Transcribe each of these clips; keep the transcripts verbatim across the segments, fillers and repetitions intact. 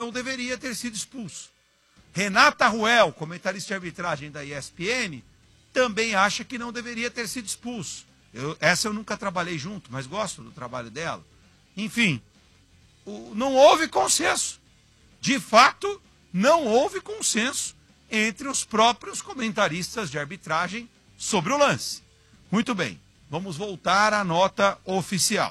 não deveria ter sido expulso. Renata Ruel, comentarista de arbitragem da E S P N, também acha que não deveria ter sido expulso. Eu, essa eu nunca trabalhei junto, mas gosto do trabalho dela. Enfim, o, não houve consenso. De fato, não houve consenso entre os próprios comentaristas de arbitragem sobre o lance. Muito bem, vamos voltar à nota oficial.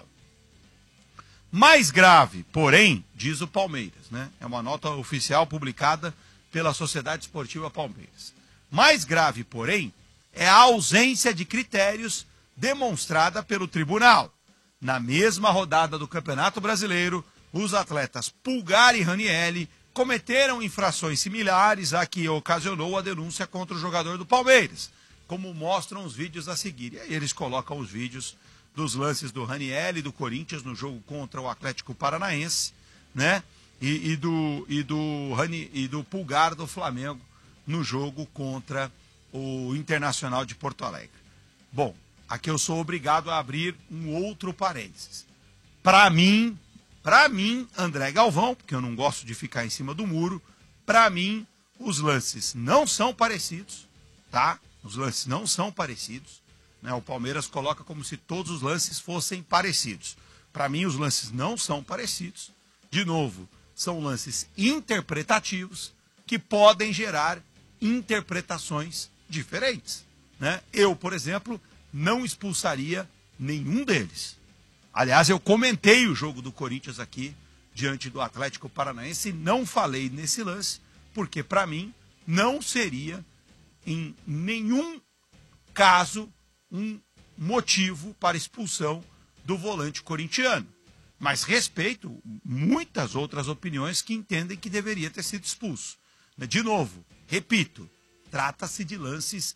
Mais grave, porém, diz o Palmeiras, né? É uma nota oficial publicada pela Sociedade Esportiva Palmeiras. Mais grave, porém, é a ausência de critérios demonstrada pelo tribunal. Na mesma rodada do Campeonato Brasileiro, os atletas Pulgar e Ranielli cometeram infrações similares à que ocasionou a denúncia contra o jogador do Palmeiras, como mostram os vídeos a seguir. E aí eles colocam os vídeos dos lances do Ranielli, do Corinthians, no jogo contra o Atlético Paranaense, né? E, e, do, e, do, Rani, e do Pulgar do Flamengo no jogo contra o Internacional de Porto Alegre. Bom, aqui eu sou obrigado a abrir um outro parênteses. Para mim, para mim, André Galvão, porque eu não gosto de ficar em cima do muro, para mim, os lances não são parecidos, tá? Os lances não são parecidos. Né? O Palmeiras coloca como se todos os lances fossem parecidos. Para mim, os lances não são parecidos. De novo, são lances interpretativos que podem gerar interpretações diferentes. Né? Eu, por exemplo, não expulsaria nenhum deles. Aliás, eu comentei o jogo do Corinthians aqui, diante do Atlético Paranaense, e não falei nesse lance, porque, para mim, não seria, em nenhum caso, um motivo para expulsão do volante corintiano. Mas respeito muitas outras opiniões que entendem que deveria ter sido expulso. De novo, repito, trata-se de lances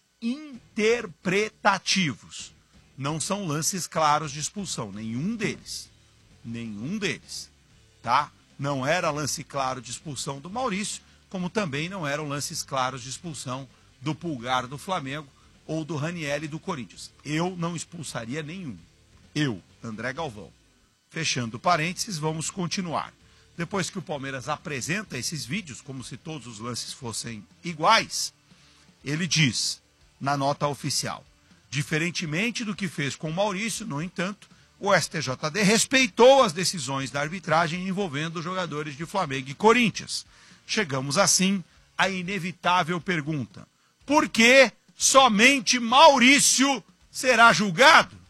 interpretativos. Não são lances claros de expulsão, nenhum deles. Nenhum deles, tá? Não era lance claro de expulsão do Maurício, como também não eram lances claros de expulsão do Pulgar do Flamengo ou do Ranielli do Corinthians. Eu não expulsaria nenhum. Eu, André Galvão. Fechando parênteses, vamos continuar. Depois que o Palmeiras apresenta esses vídeos, como se todos os lances fossem iguais, ele diz, na nota oficial, diferentemente do que fez com o Maurício, no entanto, o S T J D respeitou as decisões da arbitragem envolvendo os jogadores de Flamengo e Corinthians. Chegamos, assim, à inevitável pergunta: por que somente Maurício será julgado?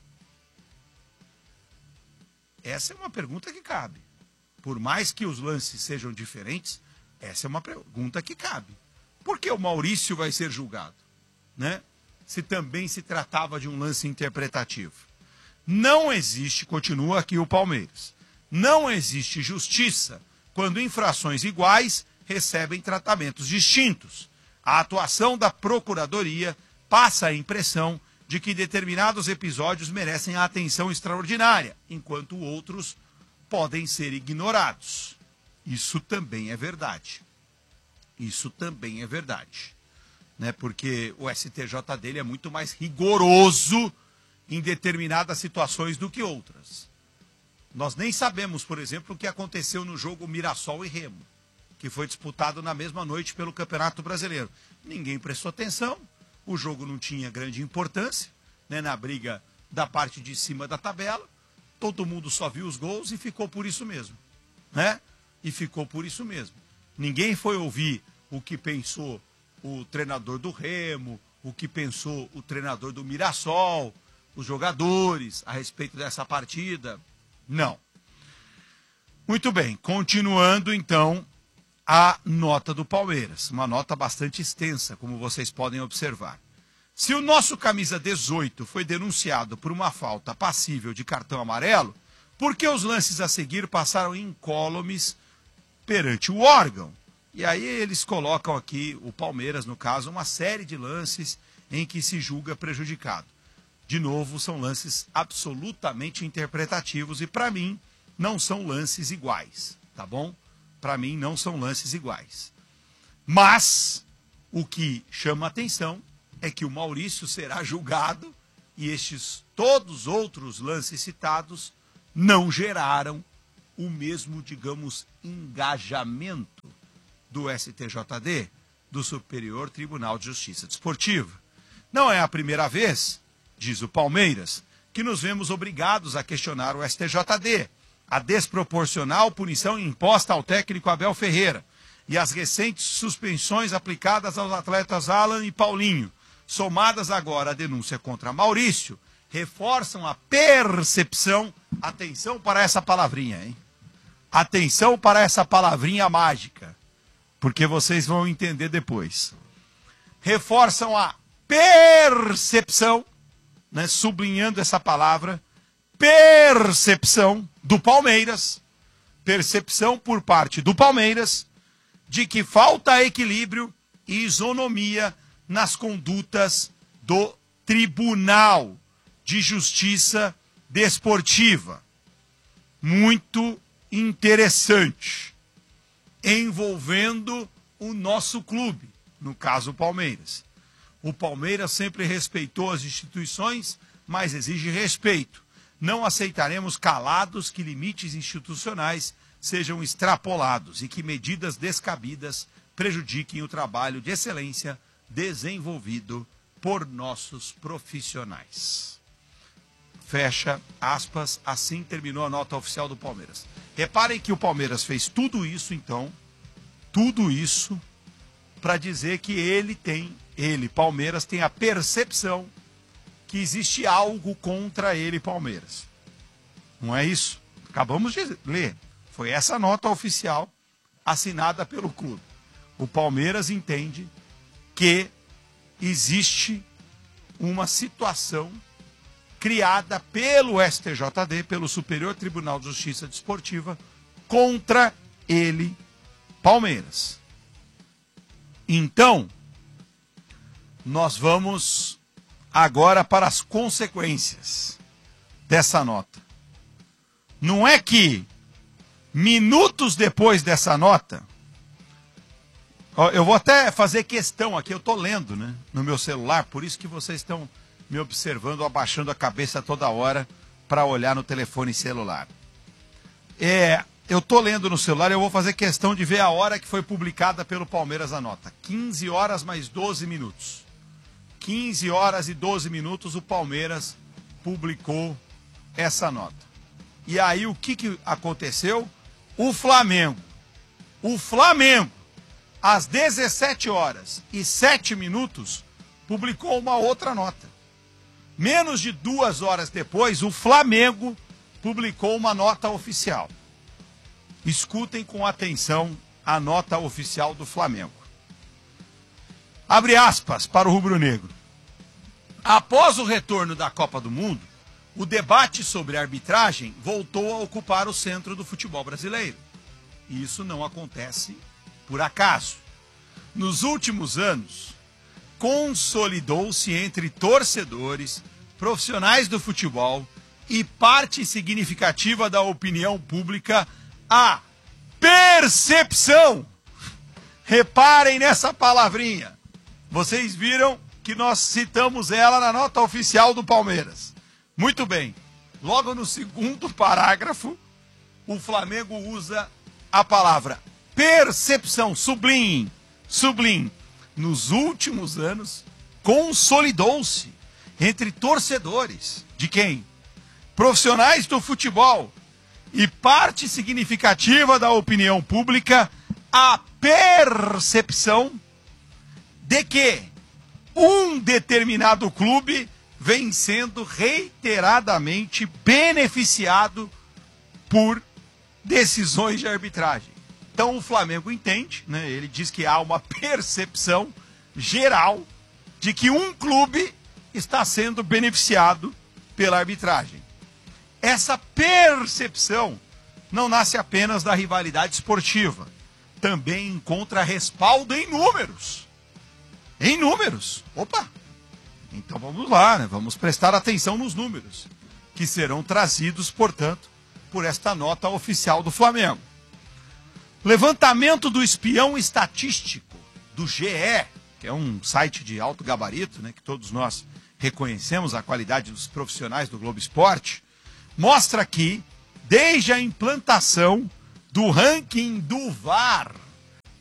Essa é uma pergunta que cabe. Por mais que os lances sejam diferentes, essa é uma pergunta que cabe. Por que o Maurício vai ser julgado? Né? Se também se tratava de um lance interpretativo. Não existe, continua aqui o Palmeiras, não existe justiça quando infrações iguais recebem tratamentos distintos. A atuação da Procuradoria passa a impressão de que determinados episódios merecem a atenção extraordinária, enquanto outros podem ser ignorados. Isso também é verdade. Isso também é verdade. Né? Porque o S T J dele é muito mais rigoroso em determinadas situações do que outras. Nós nem sabemos, por exemplo, o que aconteceu no jogo Mirassol e Remo, que foi disputado na mesma noite pelo Campeonato Brasileiro. Ninguém prestou atenção. O jogo não tinha grande importância, né, na briga da parte de cima da tabela. Todo mundo só viu os gols e ficou por isso mesmo. Né? E ficou por isso mesmo. Ninguém foi ouvir o que pensou o treinador do Remo, o que pensou o treinador do Mirassol, os jogadores a respeito dessa partida. Não. Muito bem, continuando então a nota do Palmeiras, uma nota bastante extensa, como vocês podem observar. Se o nosso camisa dezoito foi denunciado por uma falta passível de cartão amarelo, por que os lances a seguir passaram incólumes perante o órgão? E aí eles colocam aqui, o Palmeiras no caso, uma série de lances em que se julga prejudicado. De novo, são lances absolutamente interpretativos e, para mim, não são lances iguais, tá bom? Para mim, não são lances iguais. Mas, o que chama atenção é que o Maurício será julgado e estes todos outros lances citados não geraram o mesmo, digamos, engajamento do S T J D, do Superior Tribunal de Justiça Desportiva. Não é a primeira vez, diz o Palmeiras, que nos vemos obrigados a questionar o S T J D, a desproporcional punição imposta ao técnico Abel Ferreira e as recentes suspensões aplicadas aos atletas Alan e Paulinho, somadas agora à denúncia contra Maurício, reforçam a percepção, atenção para essa palavrinha, hein? Atenção para essa palavrinha mágica, porque vocês vão entender depois. Reforçam a percepção, né, sublinhando essa palavra, percepção do Palmeiras, percepção por parte do Palmeiras, de que falta equilíbrio e isonomia nas condutas do Tribunal de Justiça Desportiva. Muito interessante, envolvendo o nosso clube, no caso o Palmeiras. O Palmeiras sempre respeitou as instituições, mas exige respeito. Não aceitaremos calados que limites institucionais sejam extrapolados e que medidas descabidas prejudiquem o trabalho de excelência desenvolvido por nossos profissionais. Fecha aspas, assim terminou a nota oficial do Palmeiras. Reparem que o Palmeiras fez tudo isso, então, tudo isso, para dizer que ele tem, ele, Palmeiras, tem a percepção que existe algo contra ele, Palmeiras. Não é isso? Acabamos de ler. Foi essa nota oficial assinada pelo clube. O Palmeiras entende que existe uma situação criada pelo S T J D, pelo Superior Tribunal de Justiça Desportiva, contra ele, Palmeiras. Então, nós vamos agora para as consequências dessa nota. Não é que minutos depois dessa nota, eu vou até fazer questão aqui, eu estou lendo, né, no meu celular, por isso que vocês estão me observando, abaixando a cabeça toda hora para olhar no telefone celular. É, eu estou lendo no celular e eu vou fazer questão de ver a hora que foi publicada pelo Palmeiras a nota. quinze horas mais doze minutos. quinze horas e doze minutos o Palmeiras publicou essa nota. E aí o que, que aconteceu? O Flamengo, o Flamengo, às dezessete horas e sete minutos, publicou uma outra nota. Menos de duas horas depois, o Flamengo publicou uma nota oficial. Escutem com atenção a nota oficial do Flamengo. Abre aspas para o rubro-negro. Após o retorno da Copa do Mundo, o debate sobre arbitragem voltou a ocupar o centro do futebol brasileiro. E isso não acontece por acaso. Nos últimos anos, consolidou-se entre torcedores, profissionais do futebol e parte significativa da opinião pública a percepção. Reparem nessa palavrinha. Vocês viram que nós citamos ela na nota oficial do Palmeiras. Muito bem. Logo no segundo parágrafo, o Flamengo usa a palavra percepção, sublinhe, sublinhe. Nos últimos anos, consolidou-se entre torcedores, de quem? Profissionais do futebol e parte significativa da opinião pública, a percepção de que um determinado clube vem sendo reiteradamente beneficiado por decisões de arbitragem. Então o Flamengo entende, né? Ele diz que há uma percepção geral de que um clube está sendo beneficiado pela arbitragem. Essa percepção não nasce apenas da rivalidade esportiva, também encontra respaldo em números. Em números. Opa! Então vamos lá, né? Vamos prestar atenção nos números, que serão trazidos, portanto, por esta nota oficial do Flamengo. Levantamento do espião estatístico do G E, que é um site de alto gabarito, né, que todos nós reconhecemos a qualidade dos profissionais do Globo Esporte, mostra que, desde a implantação do ranking do V A R,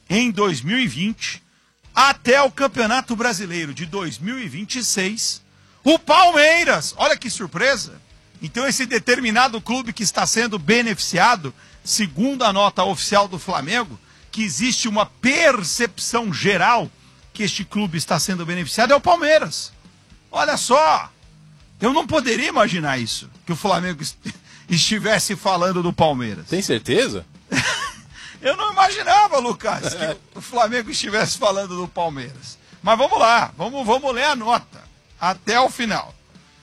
em dois mil e vinte, até o Campeonato Brasileiro de dois mil e vinte e seis, o Palmeiras, olha que surpresa, então esse determinado clube que está sendo beneficiado, segundo a nota oficial do Flamengo, que existe uma percepção geral que este clube está sendo beneficiado, é o Palmeiras. Olha só, eu não poderia imaginar isso, que o Flamengo estivesse falando do Palmeiras. Tem certeza? Eu não imaginava, Lucas, que o Flamengo estivesse falando do Palmeiras. Mas vamos lá, vamos, vamos ler a nota até o final.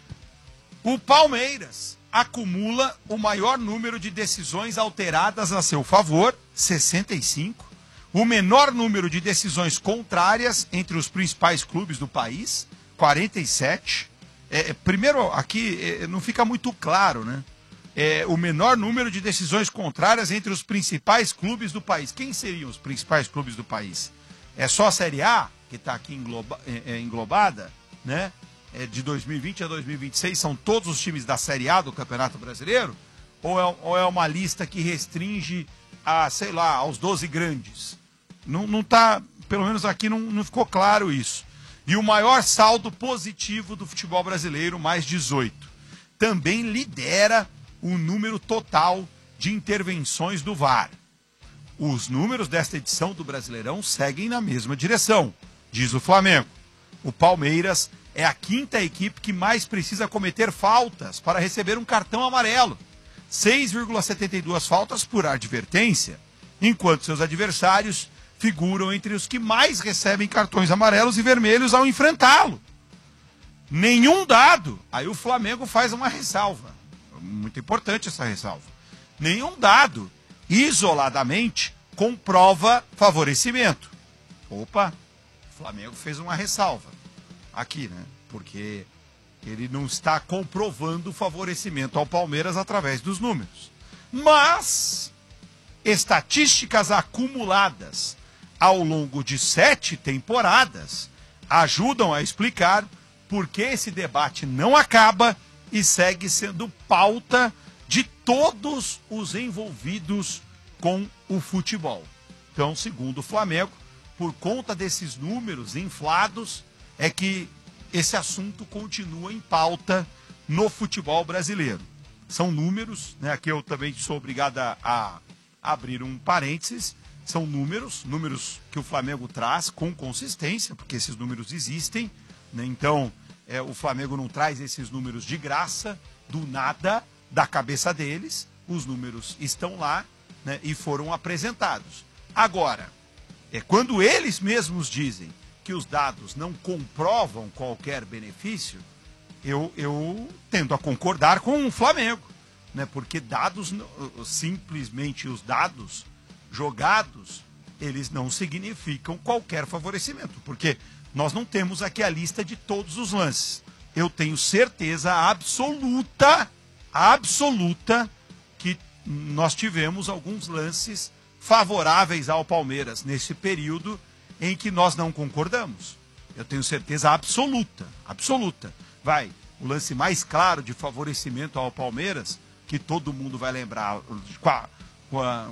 O Palmeiras acumula o maior número de decisões alteradas a seu favor, sessenta e cinco. O menor número de decisões contrárias entre os principais clubes do país, quarenta e sete. É, primeiro, aqui é, não fica muito claro, né? É, o menor número de decisões contrárias entre os principais clubes do país. Quem seriam os principais clubes do país? É só a Série A, que está aqui engloba, é, é, englobada, né? É, de dois mil e vinte a dois mil e vinte e seis, são todos os times da Série A do Campeonato Brasileiro? Ou é, ou é uma lista que restringe a, sei lá, aos doze grandes? Não, não tá, pelo menos aqui não, não ficou claro isso. E o maior saldo positivo do futebol brasileiro, mais dezoito. Também lidera o número total de intervenções do V A R. Os números desta edição do Brasileirão seguem na mesma direção, diz o Flamengo. O Palmeiras é a quinta equipe que mais precisa cometer faltas para receber um cartão amarelo. seis vírgula setenta e duas faltas por advertência, enquanto seus adversários figuram entre os que mais recebem cartões amarelos e vermelhos ao enfrentá-lo. Nenhum dado, aí o Flamengo faz uma ressalva, muito importante essa ressalva, nenhum dado, isoladamente, comprova favorecimento. Opa, o Flamengo fez uma ressalva aqui, né? Porque ele não está comprovando o favorecimento ao Palmeiras através dos números. Mas estatísticas acumuladas ao longo de sete temporadas ajudam a explicar por que esse debate não acaba e segue sendo pauta de todos os envolvidos com o futebol. Então, segundo o Flamengo, por conta desses números inflados, é que esse assunto continua em pauta no futebol brasileiro. São números, né? Aqui eu também sou obrigado a, a abrir um parênteses. São números, números que o Flamengo traz com consistência, porque esses números existem, né? Então, é, o Flamengo não traz esses números de graça, do nada, da cabeça deles. Os números estão lá, né? E foram apresentados. Agora, é quando eles mesmos dizem que os dados não comprovam qualquer benefício, eu, eu tendo a concordar com o Flamengo, né? Porque dados, simplesmente os dados jogados, eles não significam qualquer favorecimento, porque nós não temos aqui a lista de todos os lances. Eu tenho certeza absoluta, absoluta, que nós tivemos alguns lances favoráveis ao Palmeiras nesse período em que nós não concordamos. Eu tenho certeza absoluta, absoluta. Vai, o lance mais claro de favorecimento ao Palmeiras, que todo mundo vai lembrar com a, com a,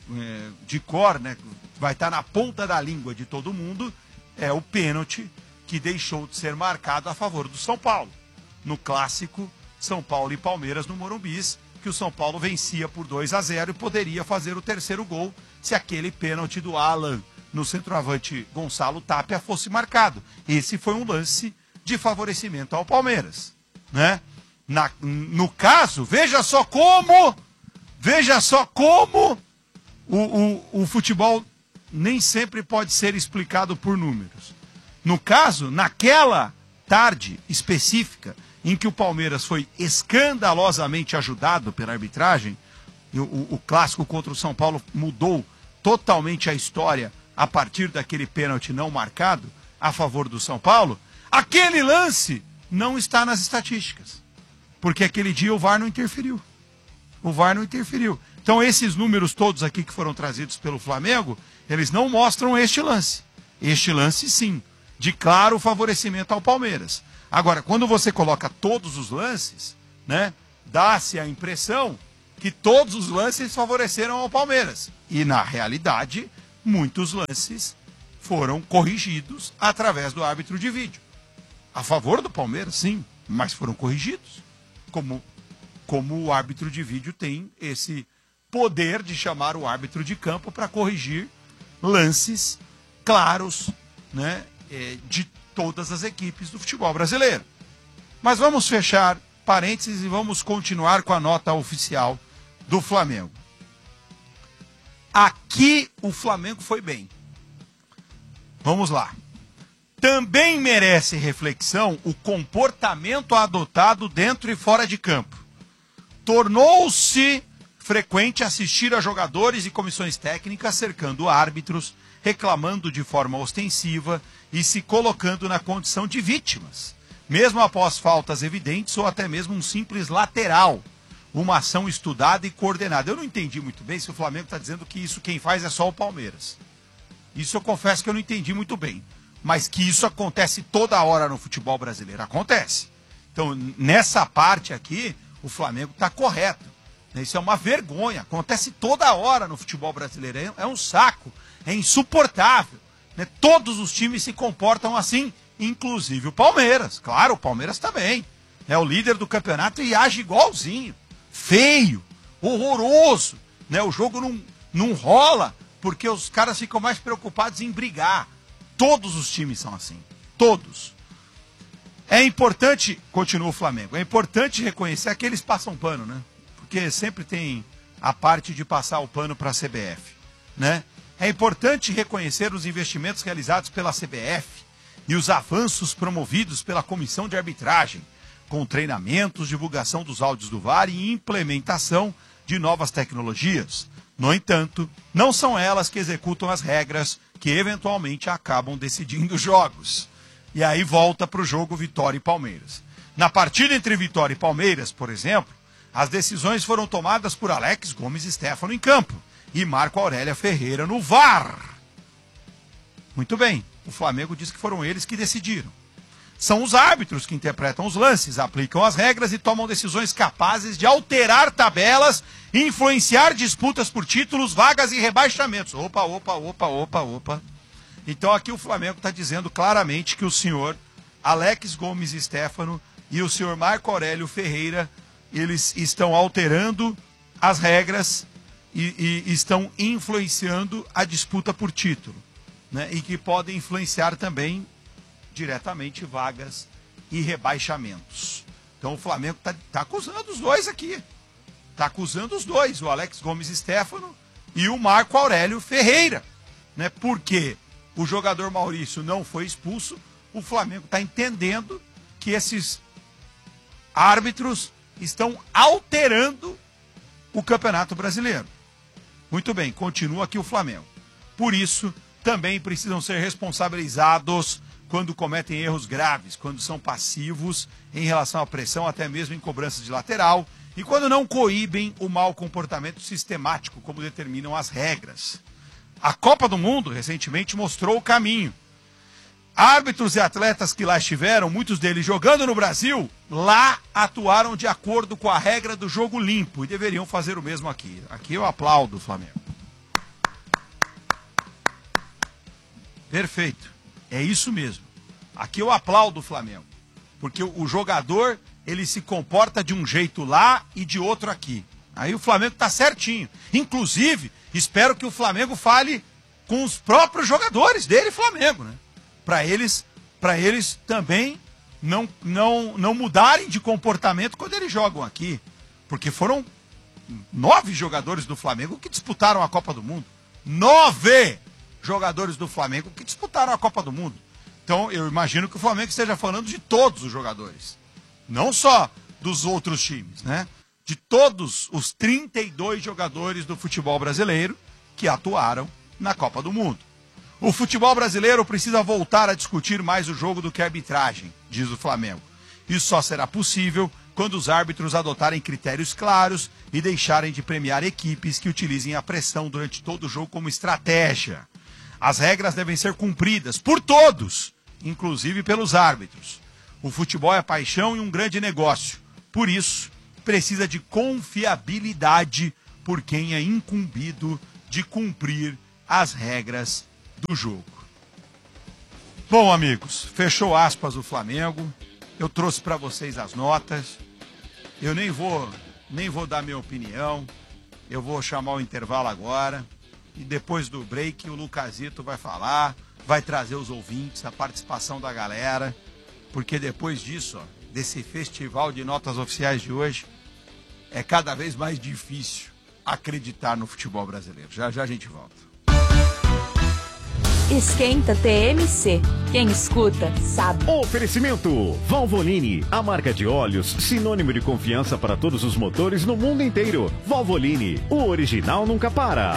de cor, né? Vai estar na ponta da língua de todo mundo, é o pênalti que deixou de ser marcado a favor do São Paulo. No clássico São Paulo e Palmeiras no Morumbi, que o São Paulo vencia por dois a zero e poderia fazer o terceiro gol se aquele pênalti do Alan no centroavante Gonçalo Tapia fosse marcado. Esse foi um lance de favorecimento ao Palmeiras, né? Na, no caso, veja só como, veja só como o, o, o futebol nem sempre pode ser explicado por números. No caso, naquela tarde específica em que o Palmeiras foi escandalosamente ajudado pela arbitragem, o, o, o clássico contra o São Paulo mudou totalmente a história a partir daquele pênalti não marcado a favor do São Paulo, aquele lance não está nas estatísticas. Porque aquele dia o V A R não interferiu. O V A R não interferiu. Então esses números todos aqui que foram trazidos pelo Flamengo, eles não mostram este lance. Este lance sim, de claro favorecimento ao Palmeiras. Agora, quando você coloca todos os lances, né, dá-se a impressão que todos os lances favoreceram ao Palmeiras. E na realidade, muitos lances foram corrigidos através do árbitro de vídeo. A favor do Palmeiras, sim, mas foram corrigidos. Como, como o árbitro de vídeo tem esse poder de chamar o árbitro de campo para corrigir lances claros, né, de todas as equipes do futebol brasileiro. Mas vamos fechar parênteses e vamos continuar com a nota oficial do Flamengo. Aqui o Flamengo foi bem. Vamos lá. Também merece reflexão o comportamento adotado dentro e fora de campo. Tornou-se frequente assistir a jogadores e comissões técnicas cercando árbitros, reclamando de forma ostensiva e se colocando na condição de vítimas, mesmo após faltas evidentes ou até mesmo um simples lateral, uma ação estudada e coordenada. Eu não entendi muito bem se o Flamengo está dizendo que isso quem faz é só o Palmeiras. Isso eu confesso que eu não entendi muito bem. Mas que isso acontece toda hora no futebol brasileiro. Acontece. Então, nessa parte aqui, o Flamengo está correto. Isso é uma vergonha. Acontece toda hora no futebol brasileiro. É um saco. É insuportável. Né? Todos os times se comportam assim, inclusive o Palmeiras. Claro, o Palmeiras também. É o líder do campeonato e age igualzinho. Feio. Horroroso. Né? O jogo não, não rola porque os caras ficam mais preocupados em brigar. Todos os times são assim. Todos. É importante, continua o Flamengo, é importante reconhecer que eles passam pano, né? Porque sempre tem a parte de passar o pano para a C B F, né? É importante reconhecer os investimentos realizados pela C B F e os avanços promovidos pela comissão de arbitragem, com treinamentos, divulgação dos áudios do V A R e implementação de novas tecnologias. No entanto, não são elas que executam as regras que eventualmente acabam decidindo jogos. E aí volta para o jogo Vitória e Palmeiras. Na partida entre Vitória e Palmeiras, por exemplo, as decisões foram tomadas por Alex Gomes Stéfano em campo e Marco Aurélio Ferreira no V A R. Muito bem, o Flamengo diz que foram eles que decidiram. São os árbitros que interpretam os lances, aplicam as regras e tomam decisões capazes de alterar tabelas, influenciar disputas por títulos, vagas e rebaixamentos. Opa, opa, opa, opa, opa. Então aqui o Flamengo está dizendo claramente que o senhor Alex Gomes Stéfano e o senhor Marco Aurélio Ferreira, eles estão alterando as regras e, e estão influenciando a disputa por título, né? E que podem influenciar também diretamente vagas e rebaixamentos. Então o Flamengo está tá acusando os dois aqui. Está acusando os dois, o Alex Gomes Stéfano e o Marco Aurélio Ferreira. Né? Porque o jogador Maurício não foi expulso, o Flamengo está entendendo que esses árbitros estão alterando o Campeonato Brasileiro. Muito bem, continua aqui o Flamengo. Por isso, também precisam ser responsabilizados quando cometem erros graves, quando são passivos em relação à pressão, até mesmo em cobranças de lateral, e quando não coíbem o mau comportamento sistemático, como determinam as regras. A Copa do Mundo, recentemente, mostrou o caminho. Árbitros e atletas que lá estiveram, muitos deles jogando no Brasil, lá atuaram de acordo com a regra do jogo limpo, e deveriam fazer o mesmo aqui. Aqui eu aplaudo o Flamengo. Perfeito. É isso mesmo. Aqui eu aplaudo o Flamengo. Porque o jogador, ele se comporta de um jeito lá e de outro aqui. Aí o Flamengo está certinho. Inclusive, espero que o Flamengo fale com os próprios jogadores dele, Flamengo, né? Para eles, para eles também não, não, não mudarem de comportamento quando eles jogam aqui. Porque foram nove jogadores do Flamengo que disputaram a Copa do Mundo. Nove! Jogadores do Flamengo que disputaram a Copa do Mundo. Então, eu imagino que o Flamengo esteja falando de todos os jogadores. Não só dos outros times, né? De todos os trinta e dois jogadores do futebol brasileiro que atuaram na Copa do Mundo. O futebol brasileiro precisa voltar a discutir mais o jogo do que a arbitragem, diz o Flamengo. Isso só será possível quando os árbitros adotarem critérios claros e deixarem de premiar equipes que utilizem a pressão durante todo o jogo como estratégia. As regras devem ser cumpridas por todos, inclusive pelos árbitros. O futebol é paixão e um grande negócio. Por isso, precisa de confiabilidade por quem é incumbido de cumprir as regras do jogo. Bom, amigos, fechou aspas o Flamengo. Eu trouxe para vocês as notas. Eu nem vou, nem vou dar minha opinião. Eu vou chamar o intervalo agora. E depois do break, o Lucazito vai falar, vai trazer os ouvintes, a participação da galera. Porque depois disso, ó, desse festival de notas oficiais de hoje, é cada vez mais difícil acreditar no futebol brasileiro. Já já a gente volta. Esquenta T M C. Quem escuta, sabe. Oferecimento Valvoline, a marca de óleos sinônimo de confiança para todos os motores no mundo inteiro. Valvoline, o original nunca para.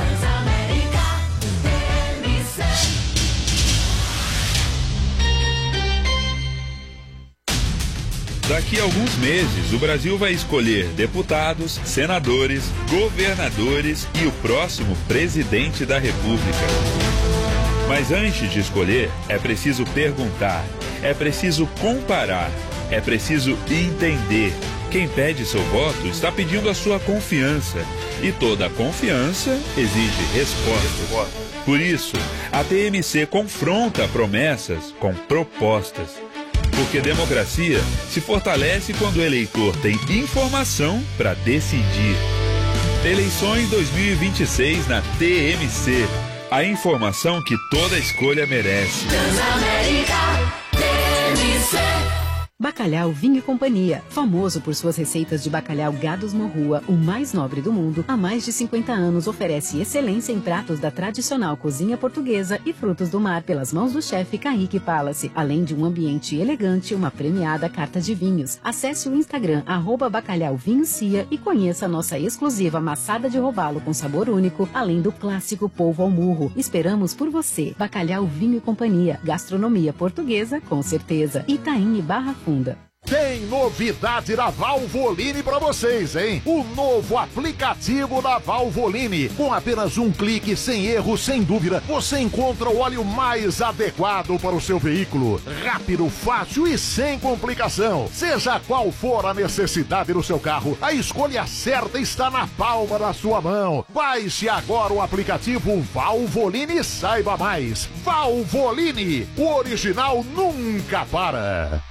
Daqui a alguns meses, o Brasil vai escolher deputados, senadores, governadores e o próximo presidente da República. Mas antes de escolher, é preciso perguntar, é preciso comparar, é preciso entender. Quem pede seu voto está pedindo a sua confiança. E toda confiança exige resposta. Por isso, a T M C confronta promessas com propostas. Porque democracia se fortalece quando o eleitor tem informação para decidir. Eleições dois mil e vinte e seis na T M C. A informação que toda escolha merece. Transamérica T M C. Bacalhau Vinho e Companhia, famoso por suas receitas de bacalhau Gados Morrua, o mais nobre do mundo, há mais de cinquenta anos oferece excelência em pratos da tradicional cozinha portuguesa e frutos do mar pelas mãos do chefe Kaique Palace, além de um ambiente elegante e uma premiada carta de vinhos. Acesse o Instagram, arroba Bacalhau Vinho Cia e conheça a nossa exclusiva maçada de robalo com sabor único, além do clássico polvo ao murro. Esperamos por você. Bacalhau Vinho e Companhia, gastronomia portuguesa com certeza. Itaim e Barra Funda. Tem novidade da Valvoline para vocês, hein? O novo aplicativo da Valvoline. Com apenas um clique, sem erro, sem dúvida, você encontra o óleo mais adequado para o seu veículo. Rápido, fácil e sem complicação. Seja qual for a necessidade do seu carro, a escolha certa está na palma da sua mão. Baixe agora o aplicativo Valvoline e saiba mais. Valvoline, o original nunca para.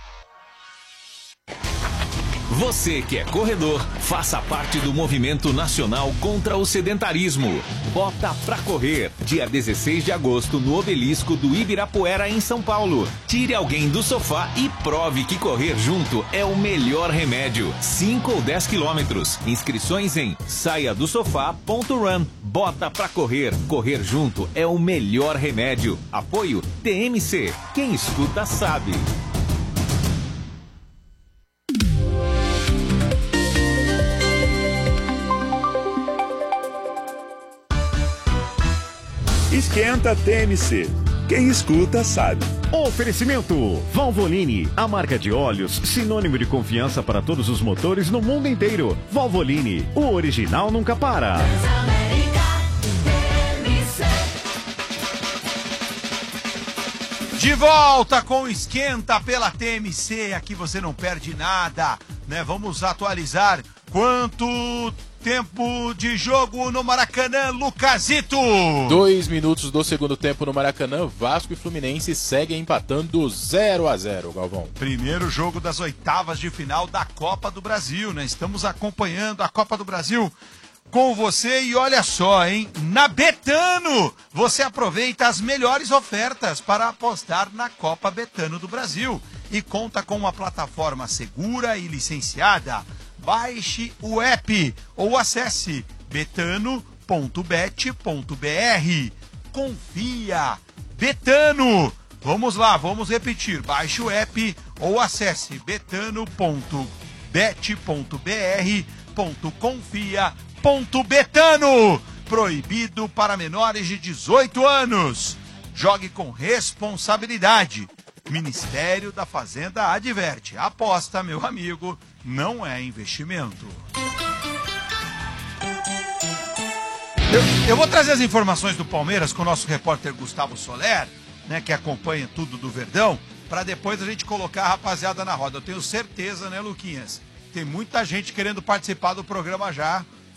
Você que é corredor, faça parte do movimento nacional contra o sedentarismo. Bota pra correr, dia dezesseis de agosto, no Obelisco do Ibirapuera, em São Paulo. Tire alguém do sofá e prove que correr junto é o melhor remédio. cinco ou dez quilômetros. Inscrições em saia do sofá ponto run. Bota pra correr. Correr junto é o melhor remédio. Apoio T M C. Quem escuta sabe. Esquenta T M C. Quem escuta sabe. Oferecimento Valvoline, a marca de óleos sinônimo de confiança para todos os motores no mundo inteiro. Valvoline, o original nunca para. Transamérica T M C. De volta com o Esquenta pela T M C. Aqui você não perde nada, né? Vamos atualizar quanto tempo de jogo no Maracanã, Lucazito. Dois minutos do segundo tempo no Maracanã, Vasco e Fluminense seguem empatando zero a zero, Galvão. Primeiro jogo das oitavas de final da Copa do Brasil, né? Estamos acompanhando a Copa do Brasil com você e olha só, hein? Na Betano, você aproveita as melhores ofertas para apostar na Copa Betano do Brasil e conta com uma plataforma segura e licenciada. Baixe o app ou acesse betano ponto bet ponto br. Confia! Betano! Vamos lá, vamos repetir. Baixe o app ou acesse betano ponto bet ponto br ponto confia ponto betano. Proibido para menores de dezoito anos. Jogue com responsabilidade. Ministério da Fazenda adverte. Aposta, meu amigo, não é investimento. Eu, eu vou trazer as informações do Palmeiras com o nosso repórter Gustavo Soler, né, que acompanha tudo do Verdão, para depois a gente colocar a rapaziada na roda. Eu tenho certeza, né, Luquinhas? Tem muita gente querendo participar do programa já,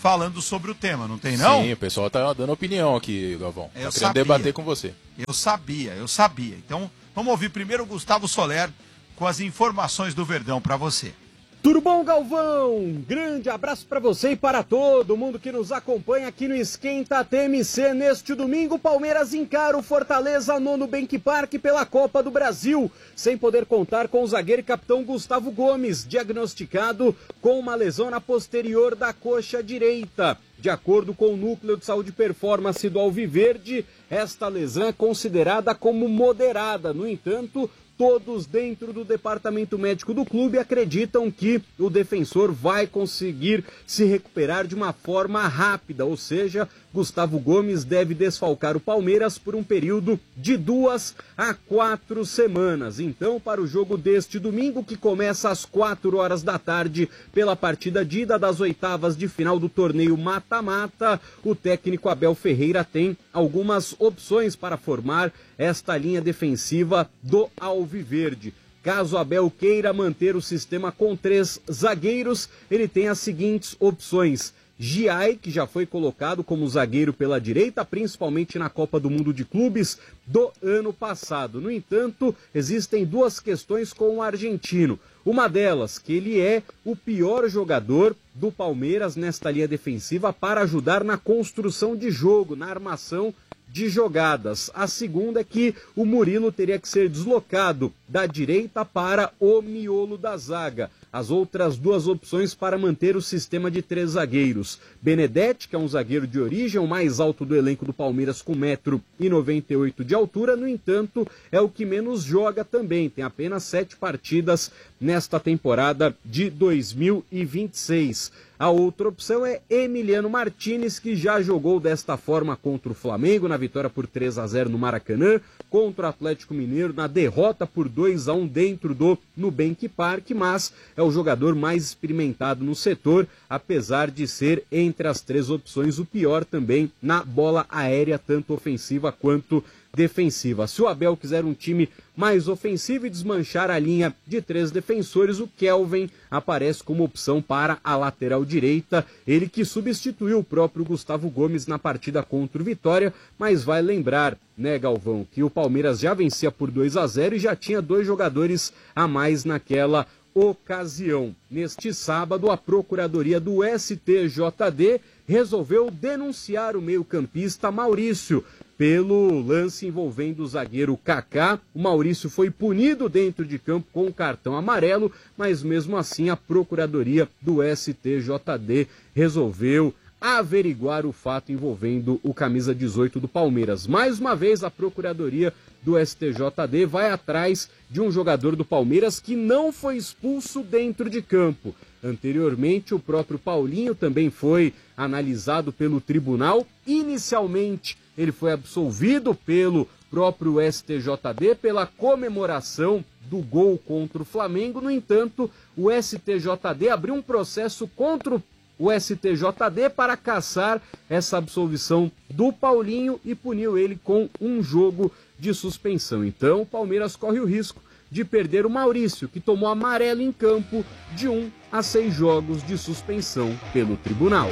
falando sobre o tema, não tem não? Sim, o pessoal tá dando opinião aqui, Galvão. Eu Tá querendo sabia. debater com você. Eu sabia, eu sabia. Então, vamos ouvir primeiro o Gustavo Soler com as informações do Verdão para você. Tudo bom, Galvão? Um grande abraço para você e para todo mundo que nos acompanha aqui no Esquenta T M C. Neste domingo, Palmeiras encara o Fortaleza no Bank Park pela Copa do Brasil, sem poder contar com o zagueiro e capitão Gustavo Gomes, diagnosticado com uma lesão na posterior da coxa direita. De acordo com o Núcleo de Saúde e Performance do Alviverde, esta lesão é considerada como moderada. No entanto, todos dentro do departamento médico do clube acreditam que o defensor vai conseguir se recuperar de uma forma rápida, ou seja, Gustavo Gomes deve desfalcar o Palmeiras por um período de duas a quatro semanas. Então, para o jogo deste domingo, que começa às quatro horas da tarde, pela partida de ida das oitavas de final do torneio mata-mata, o técnico Abel Ferreira tem algumas opções para formar esta linha defensiva do Alviverde. Caso Abel queira manter o sistema com três zagueiros, ele tem as seguintes opções: Giai, que já foi colocado como zagueiro pela direita, principalmente na Copa do Mundo de Clubes do ano passado. No entanto, existem duas questões com o argentino. Uma delas, que ele é o pior jogador do Palmeiras nesta linha defensiva para ajudar na construção de jogo, na armação de jogadas. A segunda é que o Murilo teria que ser deslocado da direita para o miolo da zaga. As outras duas opções para manter o sistema de três zagueiros: Benedetti, que é um zagueiro de origem, o mais alto do elenco do Palmeiras com um metro e noventa e oito de altura, no entanto, é o que menos joga também, tem apenas sete partidas nesta temporada de dois mil e vinte e seis. A outra opção é Emiliano Martinez, que já jogou desta forma contra o Flamengo, na vitória por três a zero no Maracanã, contra o Atlético Mineiro, na derrota por dois a um dentro do Nubank Park, mas é o jogador mais experimentado no setor, apesar de ser, entre as três opções, o pior também na bola aérea, tanto ofensiva quanto defensiva. Se o Abel quiser um time mais ofensivo e desmanchar a linha de três defensores, o Kelvin aparece como opção para a lateral direita, ele que substituiu o próprio Gustavo Gomes na partida contra o Vitória, mas vai lembrar, né, Galvão, que o Palmeiras já vencia por dois a zero e já tinha dois jogadores a mais naquela ocasião. Neste sábado, a Procuradoria do S T J D resolveu denunciar o meio-campista Maurício pelo lance envolvendo o zagueiro Kaká. O Maurício foi punido dentro de campo com um cartão amarelo, mas mesmo assim a Procuradoria do S T J D resolveu averiguar o fato envolvendo o camisa dezoito do Palmeiras. Mais uma vez, a Procuradoria do S T J D vai atrás de um jogador do Palmeiras que não foi expulso dentro de campo. Anteriormente, o próprio Paulinho também foi analisado pelo tribunal. Inicialmente, ele foi absolvido pelo próprio S T J D pela comemoração do gol contra o Flamengo. No entanto, o S T J D abriu um processo contra o S T J D para cassar essa absolvição do Paulinho e puniu ele com um jogo de suspensão. Então, o Palmeiras corre o risco de perder o Maurício, que tomou amarelo em campo, de um a seis jogos de suspensão pelo tribunal.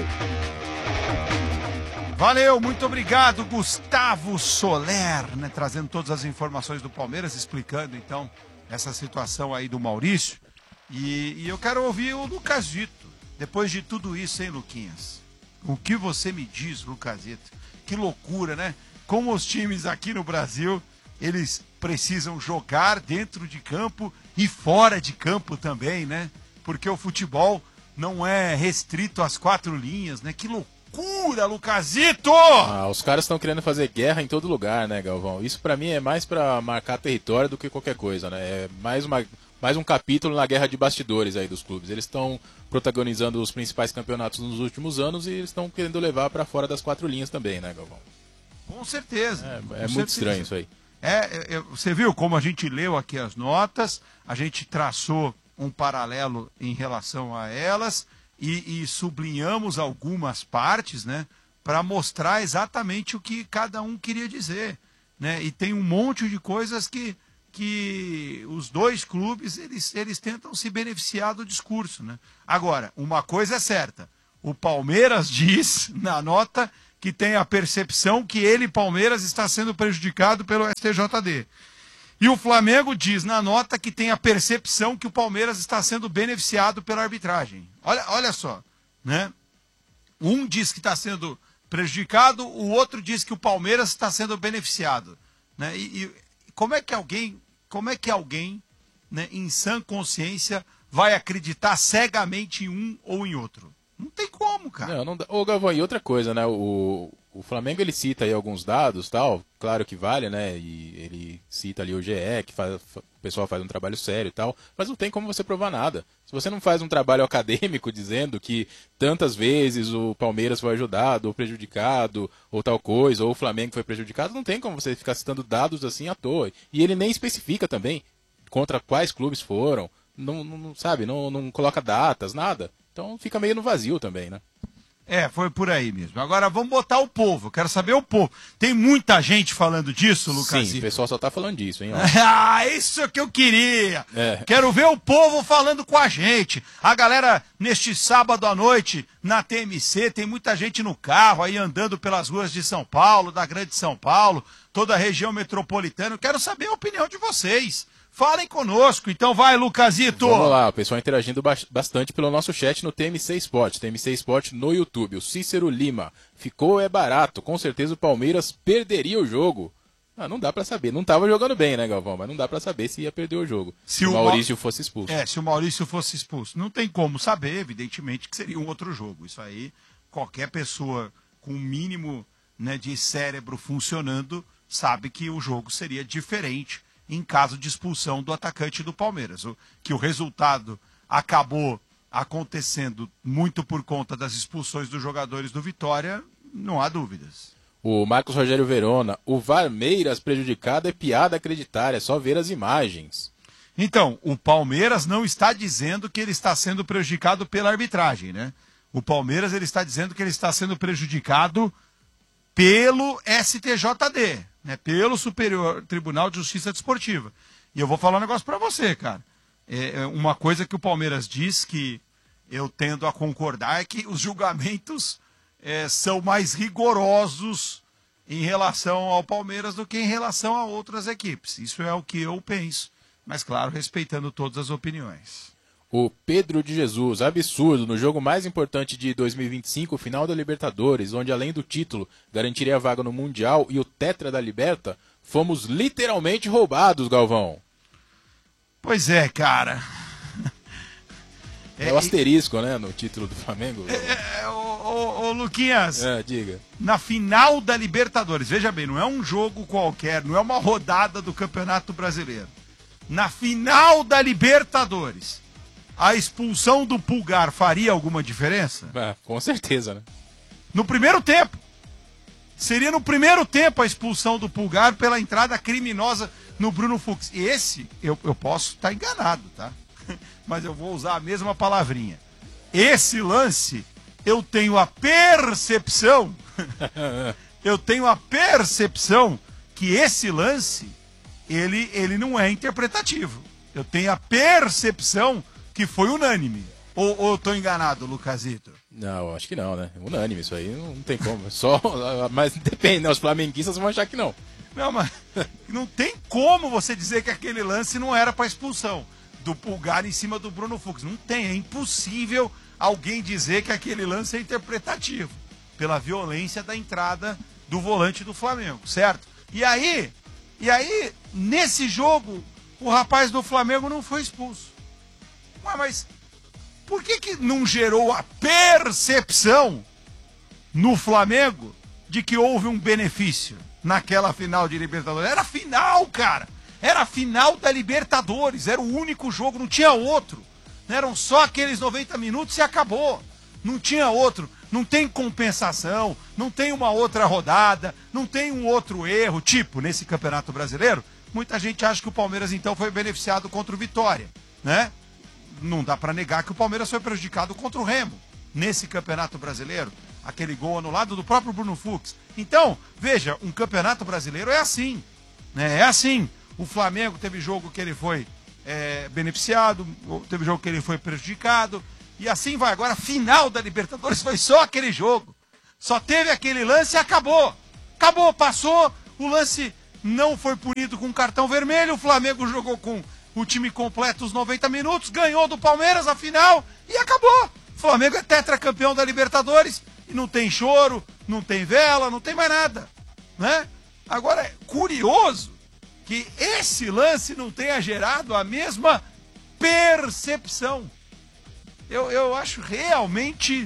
Valeu, muito obrigado, Gustavo Soler, né, trazendo todas as informações do Palmeiras, explicando então essa situação aí do Maurício. E, e eu quero ouvir o Lucasito, depois de tudo isso, hein, Luquinhas? O que você me diz, Lucasito? Que loucura, né? Como os times aqui no Brasil, eles precisam jogar dentro de campo e fora de campo também, né? Porque o futebol não é restrito às quatro linhas, né? Que loucura, Lucasito! Ah, os caras estão querendo fazer guerra em todo lugar, né, Galvão? Isso pra mim é mais pra marcar território do que qualquer coisa, né? É mais, uma, mais um capítulo na guerra de bastidores aí dos clubes. Eles estão protagonizando os principais campeonatos nos últimos anos e eles estão querendo levar pra fora das quatro linhas também, né, Galvão? Com certeza. É, é com muito certeza. estranho isso aí. É, é, você viu como a gente leu aqui as notas, a gente traçou um paralelo em relação a elas e, e sublinhamos algumas partes, né, para mostrar exatamente o que cada um queria dizer, né? E tem um monte de coisas que, que os dois clubes eles, eles tentam se beneficiar do discurso, né? Agora, uma coisa é certa, O Palmeiras diz na nota que tem a percepção que ele, Palmeiras, está sendo prejudicado pelo S T J D. E o Flamengo diz na nota que tem a percepção que o Palmeiras está sendo beneficiado pela arbitragem. Olha, olha só, né? Um diz que está sendo prejudicado, o outro diz que o Palmeiras está sendo beneficiado, né? E, e como é que alguém, como é que alguém, né, em sã consciência, vai acreditar cegamente em um ou em outro? Não tem como, cara. Não, não dá. Ô, Galvão, e outra coisa, né? O, o Flamengo, ele cita aí alguns dados, tal, claro que vale, né? E ele cita ali o G E, que faz, o pessoal faz um trabalho sério e tal, mas não tem como você provar nada. Se você não faz um trabalho acadêmico dizendo que tantas vezes o Palmeiras foi ajudado ou prejudicado, ou tal coisa, ou o Flamengo foi prejudicado, não tem como você ficar citando dados assim à toa. E ele nem especifica também contra quais clubes foram, não, não sabe, não, não coloca datas, nada. Então fica meio no vazio também, né? É, foi por aí mesmo. Agora vamos botar o povo. Quero saber o povo. Tem muita gente falando disso, Lucas? Sim, o pessoal só tá falando disso, hein? Ah, isso que eu queria. É. Quero ver o povo falando com a gente. A galera, neste sábado à noite, na T M C, tem muita gente no carro aí andando pelas ruas de São Paulo, da Grande São Paulo, toda a região metropolitana. Eu quero saber a opinião de vocês. Falem conosco, então vai, Lucasito. Vamos lá, o pessoal interagindo bastante pelo nosso chat no T M C Sport, T M C Sport no YouTube. O Cícero Lima, ficou é barato, com certeza o Palmeiras perderia o jogo. Ah, não dá pra saber, não tava jogando bem, né, Galvão, mas não dá pra saber se ia perder o jogo, se, se o Maurício Ma... fosse expulso. É, se o Maurício fosse expulso. Não tem como saber, evidentemente, que seria um outro jogo. Isso aí, qualquer pessoa com o mínimo, né, de cérebro funcionando sabe que o jogo seria diferente em caso de expulsão do atacante do Palmeiras. O, que o resultado acabou acontecendo muito por conta das expulsões dos jogadores do Vitória, não há dúvidas. O Marcos Rogério Verona, o Varmeiras prejudicado é piada acreditar, é só ver as imagens. Então, o Palmeiras não está dizendo que ele está sendo prejudicado pela arbitragem, né? O Palmeiras ele está dizendo que ele está sendo prejudicado pelo S T J D, né, pelo Superior Tribunal de Justiça Desportiva. E eu vou falar um negócio pra você, cara. É uma coisa que o Palmeiras diz que eu tendo a concordar é que os julgamentos é, são mais rigorosos em relação ao Palmeiras do que em relação a outras equipes. Isso é o que eu penso, mas claro, respeitando todas as opiniões. O Pedro de Jesus, absurdo, no jogo mais importante de dois mil e vinte e cinco, o final da Libertadores, onde além do título garantiria a vaga no Mundial e o Tetra da Liberta, fomos literalmente roubados, Galvão. Pois é, cara. É, é o asterisco, né, no título do Flamengo. É, é, ô, ô, ô, Luquinhas, é, diga. Na final da Libertadores, veja bem, não é um jogo qualquer, não é uma rodada do Campeonato Brasileiro. Na final da Libertadores, a expulsão do Pulgar faria alguma diferença? É, com certeza, né? No primeiro tempo. Seria no primeiro tempo a expulsão do Pulgar pela entrada criminosa no Bruno Fux. E esse, eu, eu posso estar enganado, tá? Mas eu vou usar a mesma palavrinha. Esse lance, eu tenho a percepção, eu tenho a percepção que esse lance, ele, ele não é interpretativo. Eu tenho a percepção que foi unânime. Ou, ou eu tô enganado, Lucasito? Não, acho que não, né? Unânime, isso aí não tem como. Só, mas depende, né? Os flamenguistas vão achar que não. Não, mas não tem como você dizer que aquele lance não era para expulsão do Pulgar em cima do Bruno Fux. Não tem, é impossível alguém dizer que aquele lance é interpretativo pela violência da entrada do volante do Flamengo, certo? E aí, e aí, nesse jogo, o rapaz do Flamengo não foi expulso. Ué, mas por que que não gerou a percepção no Flamengo de que houve um benefício naquela final de Libertadores? Era final, cara! Era a final da Libertadores, era o único jogo, não tinha outro. Eram só aqueles noventa minutos e acabou. Não tinha outro, não tem compensação, não tem uma outra rodada, não tem um outro erro, tipo, nesse Campeonato Brasileiro, muita gente acha que o Palmeiras então foi beneficiado contra o Vitória, né? Não dá pra negar que o Palmeiras foi prejudicado contra o Remo, nesse Campeonato Brasileiro, aquele gol anulado do próprio Bruno Fux. Então, veja, um Campeonato Brasileiro é assim, né? É assim. O Flamengo teve jogo que ele foi é, beneficiado, teve jogo que ele foi prejudicado, E assim vai. Agora, final da Libertadores foi só aquele jogo. Só teve aquele lance e acabou. Acabou, passou. O lance não foi punido com cartão vermelho. O Flamengo jogou com o time completo os noventa minutos. Ganhou do Palmeiras a final e acabou. O Flamengo é tetracampeão da Libertadores. E não tem choro, não tem vela, não tem mais nada. Né? Agora, é curioso que esse lance não tenha gerado a mesma percepção. Eu, eu acho realmente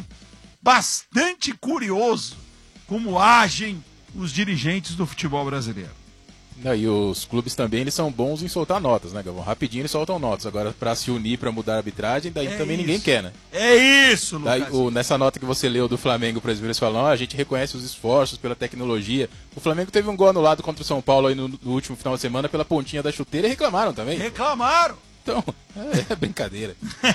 bastante curioso como agem os dirigentes do futebol brasileiro. Não, e os clubes também, eles são bons em soltar notas, né, Galvão? Rapidinho eles soltam notas. Agora, pra se unir, pra mudar a arbitragem, daí É também isso. ninguém quer, né? É isso, Lucas. Daí, o, nessa nota que você leu do Flamengo, por exemplo, eles falam, ah, a gente reconhece os esforços pela tecnologia. O Flamengo teve um gol anulado contra o São Paulo aí no, no último final de semana pela pontinha da chuteira e reclamaram também. Reclamaram. Então, é, é brincadeira.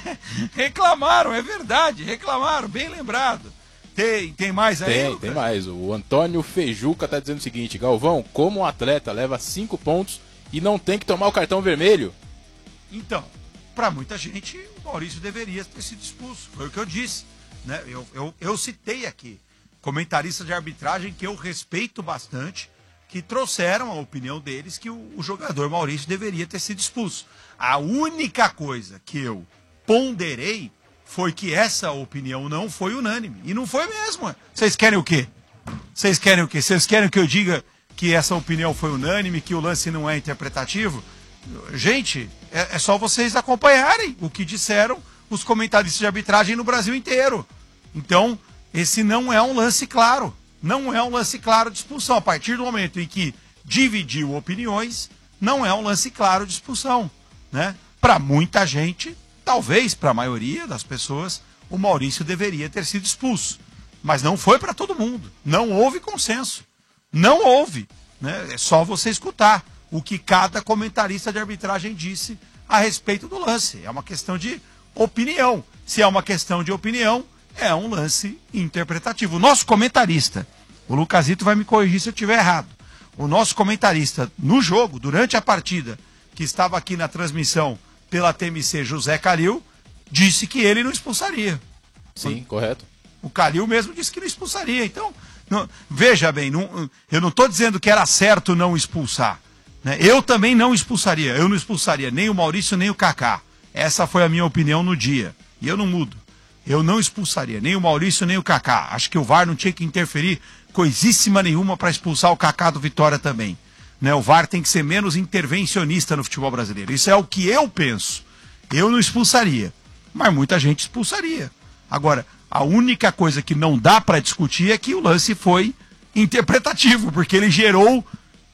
Reclamaram, é verdade, reclamaram, bem lembrado. Tem, tem mais aí, Tem, Lucas? tem mais. O Antônio Fejuca tá dizendo o seguinte, Galvão, como um atleta leva cinco pontos e não tem que tomar o cartão vermelho? Então, para muita gente, o Maurício deveria ter sido expulso. Foi o que eu disse. Né? Eu, eu, eu citei aqui comentaristas de arbitragem que eu respeito bastante, que trouxeram a opinião deles que o, o jogador Maurício deveria ter sido expulso. A única coisa que eu ponderei foi que essa opinião não foi unânime. E não foi mesmo. Vocês querem o quê? Vocês querem o quê? Vocês querem que eu diga que essa opinião foi unânime, que o lance não é interpretativo? Gente, é, é só vocês acompanharem o que disseram os comentaristas de arbitragem no Brasil inteiro. Então, esse não é um lance claro. Não é um lance claro de expulsão. A partir do momento em que dividiu opiniões, não é um lance claro de expulsão. Né? Para muita gente, talvez para a maioria das pessoas, o Maurício deveria ter sido expulso. Mas não foi para todo mundo. Não houve consenso. Não houve. Né? É só você escutar o que cada comentarista de arbitragem disse a respeito do lance. É uma questão de opinião. Se é uma questão de opinião, é um lance interpretativo. O nosso comentarista, o Lucasito vai me corrigir se eu estiver errado. O nosso comentarista no jogo, durante a partida, que estava aqui na transmissão pela T M C, José Calil, disse que ele não expulsaria. Sim, correto. O Calil mesmo disse que não expulsaria. Então, não, veja bem, não, eu não estou dizendo que era certo não expulsar. Né? Eu também não expulsaria. Eu não expulsaria nem o Maurício, nem o Kaká. Essa foi a minha opinião no dia. E eu não mudo. Eu não expulsaria nem o Maurício, nem o Kaká. Acho que o V A R não tinha que interferir coisíssima nenhuma para expulsar o Kaká do Vitória também. Né? O V A R tem que ser menos intervencionista no futebol brasileiro. Isso é o que eu penso. Eu não expulsaria. Mas muita gente expulsaria. Agora, a única coisa que não dá para discutir é que o lance foi interpretativo, porque ele gerou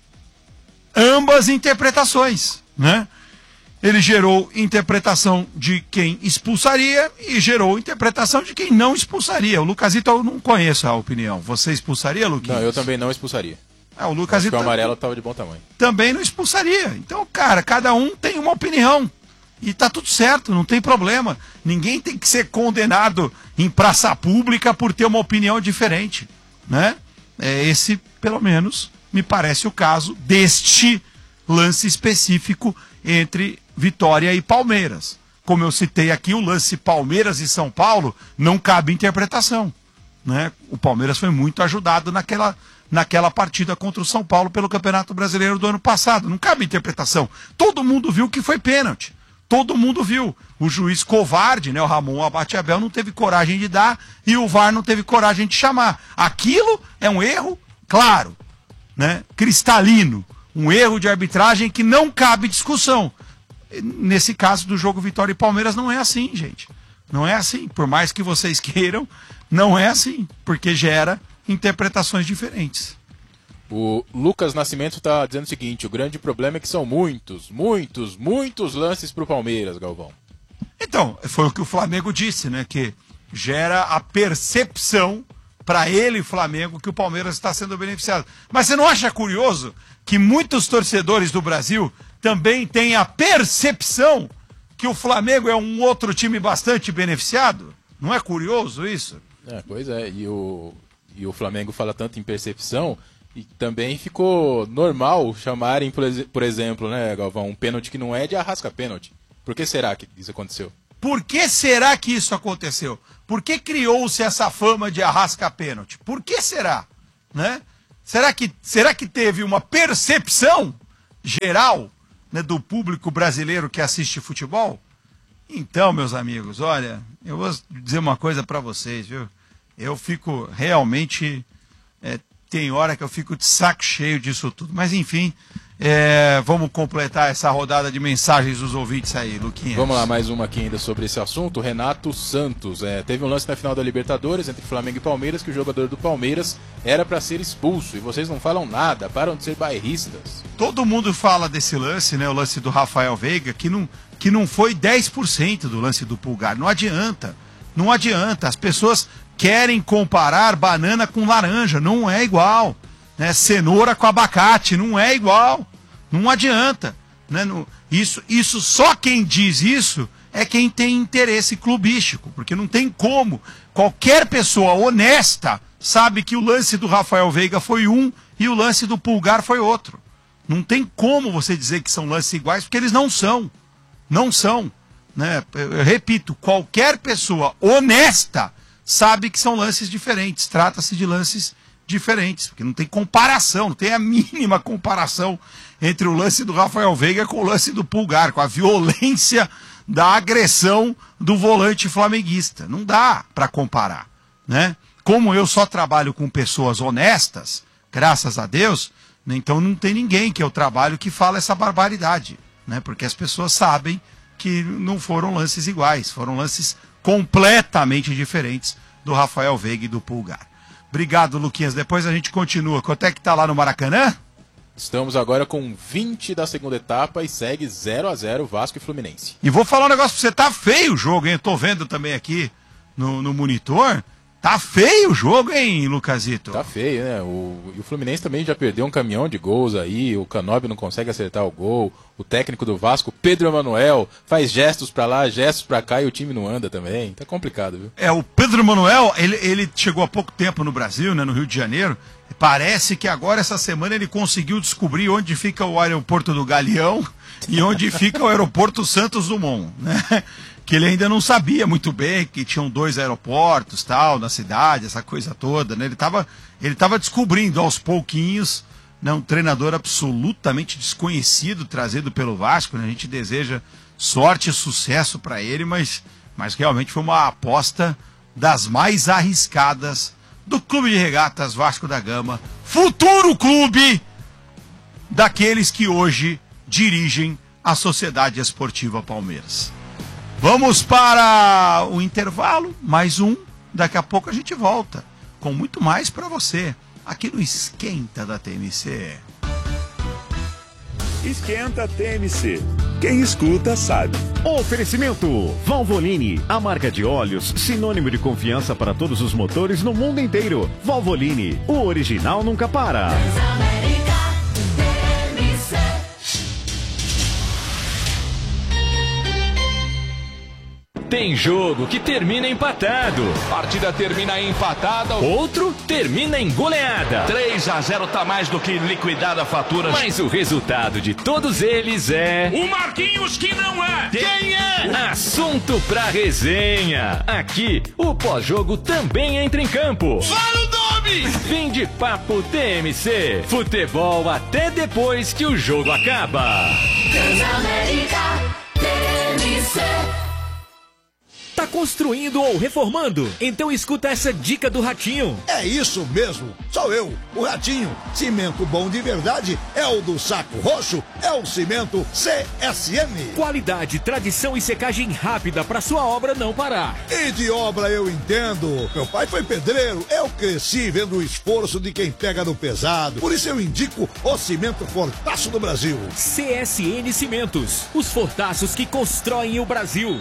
ambas interpretações, né? Ele gerou interpretação de quem expulsaria e gerou interpretação de quem não expulsaria. O Lucasito, eu não conheço a opinião. Você expulsaria, Luquinhas? Não, eu também não expulsaria. Ah, o Lucasito Acho que o amarelo estava de bom tamanho. Também não expulsaria. Então, cara, cada um tem uma opinião. E tá tudo certo, não tem problema. Ninguém tem que ser condenado em praça pública por ter uma opinião diferente, né? É, esse, pelo menos, me parece o caso deste lance específico entre Vitória e Palmeiras. Como eu citei aqui, o lance Palmeiras e São Paulo não cabe interpretação, né? O Palmeiras foi muito ajudado naquela, naquela partida contra o São Paulo pelo Campeonato Brasileiro do ano passado. Não cabe interpretação. Todo mundo viu que foi pênalti. Todo mundo viu. O juiz covarde, né, o Ramon Abate-Abel, não teve coragem de dar e o V A R não teve coragem de chamar. Aquilo é um erro, claro, né, cristalino. Um erro de arbitragem que não cabe discussão. Nesse caso do jogo Vitória e Palmeiras não é assim, gente. Não é assim. Por mais que vocês queiram, não é assim. Porque gera interpretações diferentes. O Lucas Nascimento está dizendo o seguinte, o grande problema é que são muitos, muitos, muitos lances para o Palmeiras, Galvão. Então, foi o que o Flamengo disse, né? Que gera a percepção para ele, Flamengo, que o Palmeiras está sendo beneficiado. Mas você não acha curioso que muitos torcedores do Brasil também têm a percepção que o Flamengo é um outro time bastante beneficiado? Não é curioso isso? É, pois é, e o, e o Flamengo fala tanto em percepção... E também ficou normal chamarem, por exemplo, né, Galvão, um pênalti que não é de Arrasca pênalti. Por que será que isso aconteceu? Por que será que isso aconteceu? Por que criou-se essa fama de arrasca pênalti? Por que será? Né? Será que, será que teve uma percepção geral, né, do público brasileiro que assiste futebol? Então, meus amigos, olha, eu vou dizer uma coisa para vocês, viu? Eu fico realmente... É, tem hora que eu fico de saco cheio disso tudo. Mas, enfim, é, vamos completar essa rodada de mensagens dos ouvintes aí, Luquinhas. Vamos lá, mais uma aqui ainda sobre esse assunto. Renato Santos. É, teve um lance na final da Libertadores entre Flamengo e Palmeiras que o jogador do Palmeiras era para ser expulso. E vocês não falam nada, param de ser bairristas. Todo mundo fala desse lance, né? O lance do Rafael Veiga, que não, que não foi dez por cento do lance do Pulgar. Não adianta. Não adianta. As pessoas querem comparar banana com laranja. Não é igual. Né? Cenoura com abacate. Não é igual. Não adianta. Né? No, isso, isso, só quem diz isso é quem tem interesse clubístico. Porque não tem como. Qualquer pessoa honesta sabe que o lance do Rafael Veiga foi um e o lance do Pulgar foi outro. Não tem como você dizer que são lances iguais, porque eles não são. Não são. Né? Eu repito, qualquer pessoa honesta sabe que são lances diferentes. Trata-se de lances diferentes, porque não tem comparação, não tem a mínima comparação entre o lance do Rafael Veiga com o lance do Pulgar, com a violência da agressão do volante flamenguista. Não dá para comparar. Né? Como eu só trabalho com pessoas honestas, graças a Deus, então não tem ninguém que eu trabalho que fala essa barbaridade. Né? Porque as pessoas sabem que não foram lances iguais, foram lances completamente diferentes do Rafael Veiga e do Pulgar. Obrigado, Luquinhas. Depois a gente continua. Quanto é que tá lá no Maracanã? Estamos agora com vinte da segunda etapa e segue zero a zero Vasco e Fluminense. E vou falar um negócio pra você, tá feio o jogo, hein? Eu tô vendo também aqui no, no monitor. Tá feio o jogo, hein, Lucasito? Tá feio, né? O, e o Fluminense também já perdeu um caminhão de gols aí, o Canóbio não consegue acertar o gol, o técnico do Vasco, Pedro Emanuel, faz gestos pra lá, gestos pra cá e o time não anda também. Tá complicado, viu? É, o Pedro Emanuel, ele, ele chegou há pouco tempo no Brasil, né, no Rio de Janeiro. Parece que agora, essa semana, ele conseguiu descobrir onde fica o aeroporto do Galeão e onde fica o aeroporto Santos Dumont, né? Que ele ainda não sabia muito bem que tinham dois aeroportos, tal, na cidade, essa coisa toda, né? Ele estava ele tava descobrindo aos pouquinhos, né, um treinador absolutamente desconhecido, trazido pelo Vasco, né? A gente deseja sorte e sucesso para ele, mas, mas realmente foi uma aposta das mais arriscadas do Clube de Regatas Vasco da Gama, futuro clube daqueles que hoje dirigem a Sociedade Esportiva Palmeiras. Vamos para o intervalo, mais um. Daqui a pouco a gente volta com muito mais para você, aqui no Esquenta da T M C. Esquenta T M C. Quem escuta sabe. Oferecimento Valvoline, a marca de óleos sinônimo de confiança para todos os motores no mundo inteiro. Valvoline, o original nunca para. Tem jogo que termina empatado. Partida termina empatada. Outro termina em goleada. três a zero tá mais do que liquidada a fatura. Mas o resultado de todos eles é... O Marquinhos que não é. Quem é? Assunto pra resenha. Aqui, o pós-jogo também entra em campo. Fala o nome! Fim de papo T M C. Futebol até depois que o jogo acaba. Transamérica T M C. Tá construindo ou reformando? Então escuta essa dica do Ratinho. É isso mesmo, sou eu, o Ratinho. Cimento bom de verdade é o do Saco Roxo, é o cimento C S M. Qualidade, tradição e secagem rápida para sua obra não parar. E de obra eu entendo. Meu pai foi pedreiro, eu cresci vendo o esforço de quem pega no pesado. Por isso eu indico o cimento Fortaço do Brasil. C S N Cimentos, os fortaços que constroem o Brasil.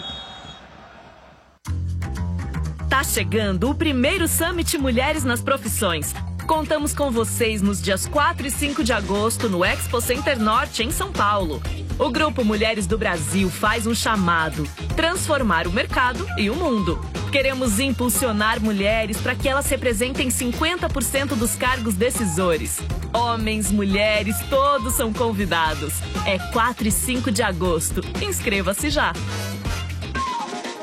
Tá chegando o primeiro Summit Mulheres nas Profissões. Contamos com vocês nos dias quatro e cinco de agosto no Expo Center Norte, em São Paulo. O Grupo Mulheres do Brasil faz um chamado: transformar o mercado e o mundo. Queremos impulsionar mulheres para que elas representem cinquenta por cento dos cargos decisores. Homens, mulheres, todos são convidados. É quatro e cinco de agosto. Inscreva-se já.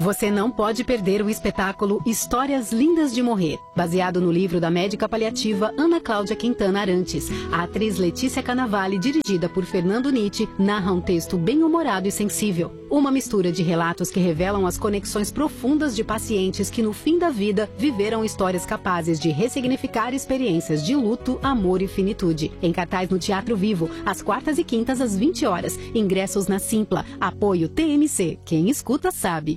Você não pode perder o espetáculo Histórias Lindas de Morrer, baseado no livro da médica paliativa Ana Cláudia Quintana Arantes. A atriz Letícia Cannavale, dirigida por Fernando Nitti, narra um texto bem-humorado e sensível. Uma mistura de relatos que revelam as conexões profundas de pacientes que, no fim da vida, viveram histórias capazes de ressignificar experiências de luto, amor e finitude. Em cartaz no Teatro Vivo, às quartas e quintas às vinte horas. Ingressos na Simpla. Apoio T M C. Quem escuta sabe.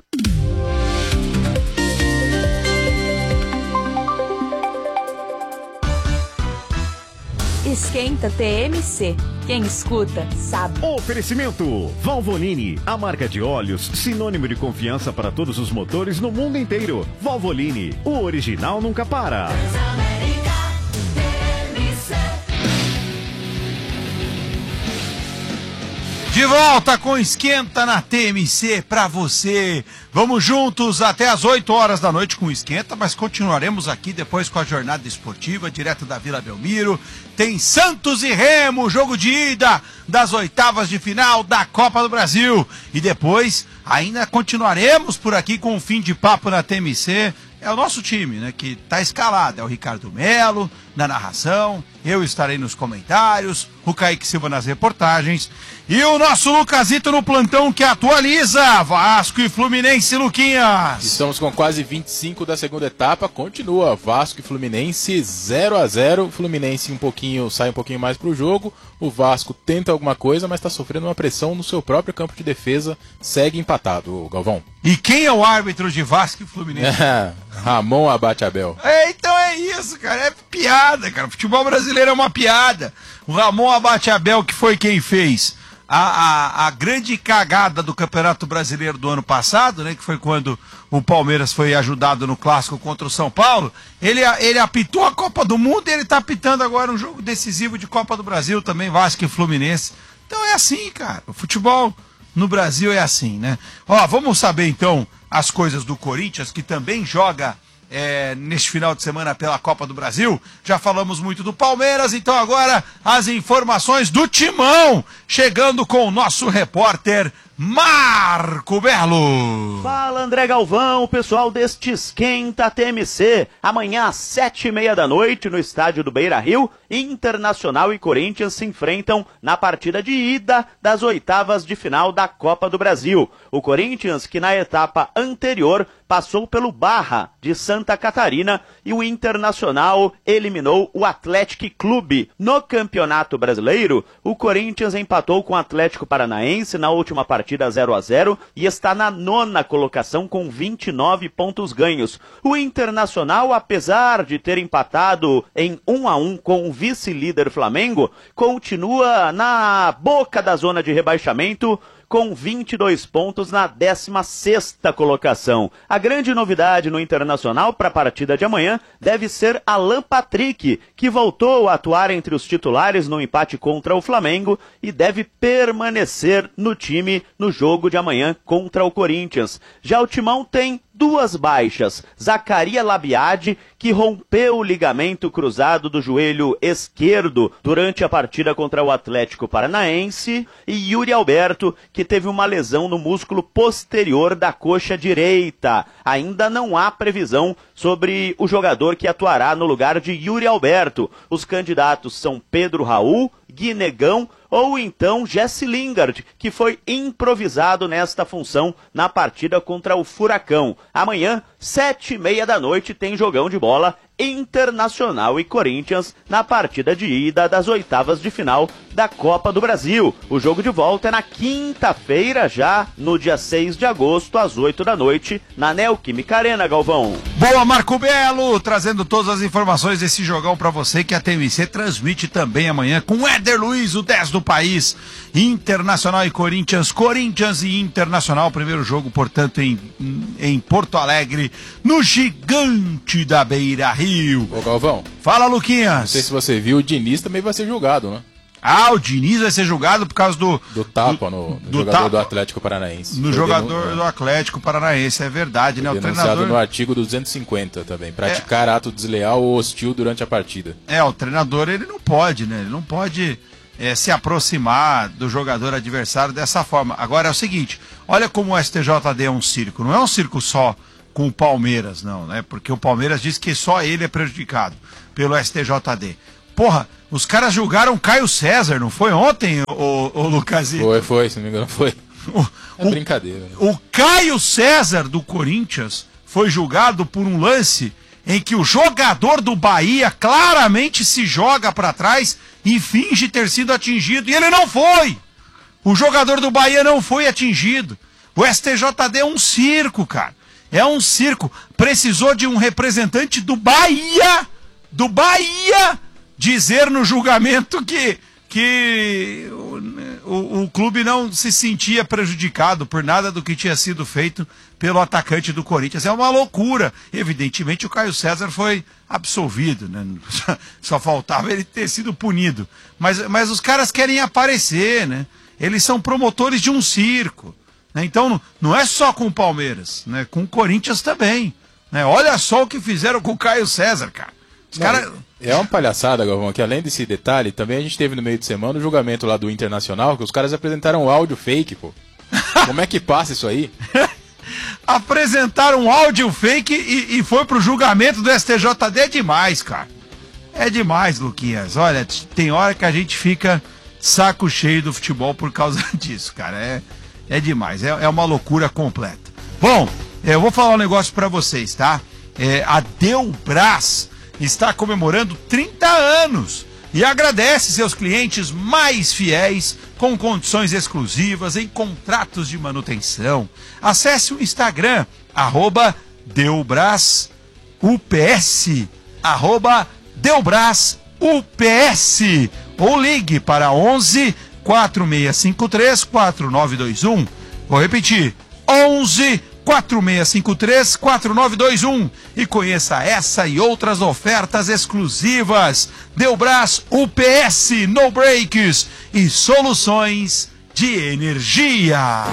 Esquenta T M C. Quem escuta, sabe. Oferecimento Valvoline, a marca de óleos, sinônimo de confiança para todos os motores no mundo inteiro. Valvoline, o original nunca para. De volta com Esquenta na T M C pra você. Vamos juntos até as oito horas da noite com o Esquenta, mas continuaremos aqui depois com a jornada esportiva, direto da Vila Belmiro. Tem Santos e Remo, jogo de ida das oitavas de final da Copa do Brasil. E depois ainda continuaremos por aqui com o fim de papo na T M C. É o nosso time, né, que tá escalado. É o Ricardo Melo na narração, eu estarei nos comentários, o Kaique Silva nas reportagens e o nosso Lucasito no plantão que atualiza Vasco e Fluminense, Luquinhas. Estamos com quase vinte e cinco da segunda etapa, continua Vasco e Fluminense zero a zero, Fluminense um pouquinho, sai um pouquinho mais pro jogo, o Vasco tenta alguma coisa, mas está sofrendo uma pressão no seu próprio campo de defesa, segue empatado, Galvão. E quem é o árbitro de Vasco e Fluminense? Ramon Abate Abel. É, então é isso, cara, é piada, cara, o futebol brasileiro é uma piada. O Ramon Abate Abel, que foi quem fez a, a, a grande cagada do Campeonato Brasileiro do ano passado, né, que foi quando o Palmeiras foi ajudado no Clássico contra o São Paulo, ele, ele apitou a Copa do Mundo e ele tá apitando agora um jogo decisivo de Copa do Brasil também, Vasco e Fluminense. Então é assim, cara, o futebol no Brasil é assim, né? Ó, vamos saber então as coisas do Corinthians, que também joga é, neste final de semana pela Copa do Brasil. Já falamos muito do Palmeiras, então agora as informações do Timão, chegando com o nosso repórter Marco Belo. Fala, André Galvão, o pessoal deste Esquenta T M C. Amanhã às sete e meia da noite no estádio do Beira-Rio, Internacional e Corinthians se enfrentam na partida de ida das oitavas de final da Copa do Brasil. O Corinthians, que na etapa anterior passou pelo Barra de Santa Catarina, e o Internacional eliminou o Atlético Clube. No Campeonato Brasileiro, o Corinthians empatou com o Atlético Paranaense na última partida zero a zero e está na nona colocação com vinte e nove pontos ganhos. O Internacional, apesar de ter empatado em um a um com o vice-líder Flamengo, continua na boca da zona de rebaixamento com vinte e dois pontos na décima sexta colocação. A grande novidade no Internacional para a partida de amanhã deve ser Alan Patrick, que voltou a atuar entre os titulares no empate contra o Flamengo e deve permanecer no time no jogo de amanhã contra o Corinthians. Já o Timão tem duas baixas: Zacarias Labiade, que rompeu o ligamento cruzado do joelho esquerdo durante a partida contra o Atlético Paranaense, e Yuri Alberto, que teve uma lesão no músculo posterior da coxa direita. Ainda não há previsão sobre o jogador que atuará no lugar de Yuri Alberto. Os candidatos são Pedro Raul, Guinegão ou então Jesse Lingard, que foi improvisado nesta função na partida contra o Furacão. Amanhã, sete e meia da noite, tem jogão de bola Internacional e Corinthians na partida de ida das oitavas de final da Copa do Brasil. O jogo de volta é na quinta-feira, já no dia seis de agosto, às oito da noite, na Neoquímica Arena, Galvão. Boa, Marco Belo, trazendo todas as informações desse jogão pra você, que a T M C transmite também amanhã com o Éder Luiz, o dez do país. Internacional e Corinthians, Corinthians e Internacional, primeiro jogo, portanto, em, em Porto Alegre, no gigante da Beira-Rio. Ô Galvão. Fala, Luquinhas. Não sei se você viu, o Diniz também vai ser julgado, né? Ah, o Diniz vai ser julgado por causa do... Do tapa no, no do jogador tapa, do Atlético Paranaense. No Foi jogador denun... do Atlético Paranaense, é verdade, né? O treinador... no artigo duzentos e cinquenta também, praticar é... ato desleal ou hostil durante a partida. É, o treinador, ele não pode, né? Ele não pode é, se aproximar do jogador adversário dessa forma. Agora é o seguinte, olha como o S T J D é um circo. Não é um circo só com o Palmeiras, não, né? Porque o Palmeiras diz que só ele é prejudicado pelo S T J D. Porra, os caras julgaram Caio César, não foi ontem, o, o Lucasito? Foi, foi, se não me engano, foi. O, é brincadeira. Né? O Caio César do Corinthians foi julgado por um lance em que o jogador do Bahia claramente se joga para trás e finge ter sido atingido, e ele não foi! O jogador do Bahia não foi atingido. O S T J D é um circo, cara. É um circo. Precisou de um representante do Bahia, do Bahia, dizer no julgamento que, que o, o, o clube não se sentia prejudicado por nada do que tinha sido feito pelo atacante do Corinthians. É uma loucura. Evidentemente o Caio César foi absolvido, né? Só faltava ele ter sido punido. Mas, mas os caras querem aparecer, né? Eles são promotores de um circo. Né? Então não, não é só com o Palmeiras, né? Com o Corinthians também. Né? Olha só o que fizeram com o Caio César, cara. Os Não, cara... É uma palhaçada, Galvão, que além desse detalhe, também a gente teve no meio de semana o julgamento lá do Internacional, que os caras apresentaram um áudio fake, pô. Como é que passa isso aí? Apresentaram um áudio fake e, e foi pro julgamento do S T J D, é demais, cara. É demais, Luquinhas. Olha, tem hora que a gente fica saco cheio do futebol por causa disso, cara. É, é demais, é, é uma loucura completa. Bom, eu vou falar um negócio pra vocês, tá? É, a Delbras está comemorando trinta anos e agradece seus clientes mais fiéis com condições exclusivas em contratos de manutenção. Acesse o Instagram, arroba Delbras U P S, arroba Delbras U P S, ou ligue para onze, quatro seis cinco três, quatro nove dois um. Vou repetir, onze, quatro seis cinco três, quatro nove dois um, e conheça essa e outras ofertas exclusivas. Delbras U P S, no breaks e soluções de energia.